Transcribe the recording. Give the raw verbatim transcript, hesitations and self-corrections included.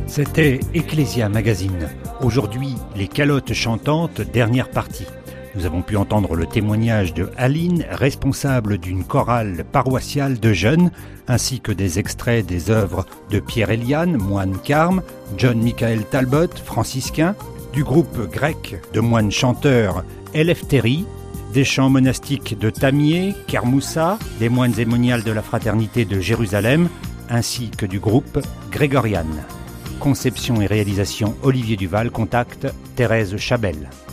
C'était Ecclesia Magazine. Aujourd'hui, les calottes chantantes, dernière partie. Nous avons pu entendre le témoignage de Aline, responsable d'une chorale paroissiale de jeunes, ainsi que des extraits des œuvres de Pierre Eliane, moine carme, John Michael Talbot, franciscain, du groupe grec de moines chanteurs Eleftheri, des chants monastiques de Tamier, Kermoussa, des moines émoniales de la Fraternité de Jérusalem, ainsi que du groupe Grégoriane. Conception et réalisation Olivier Duval, contact Thérèse Chabel.